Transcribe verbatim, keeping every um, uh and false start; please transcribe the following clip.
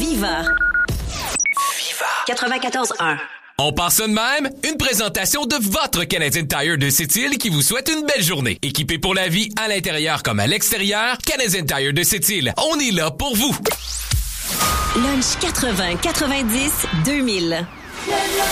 Viva. Viva. quatre-vingt-quatorze un. On part ça de même, une présentation de votre Canadian Tire de Sept-Îles qui vous souhaite une belle journée. Équipé pour la vie à l'intérieur comme à l'extérieur, Canadian Tire de Sept-Îles, on est là pour vous. Lunch quatre-vingts quatre-vingt-dix deux mille.